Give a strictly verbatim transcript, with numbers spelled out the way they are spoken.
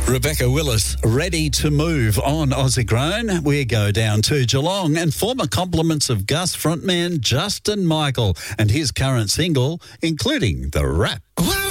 Rebecca Willis, ready to move on Aussie Grown. We go down to Geelong and former compliments of Gus frontman Justin Michael and his current single, including the rap. Wow.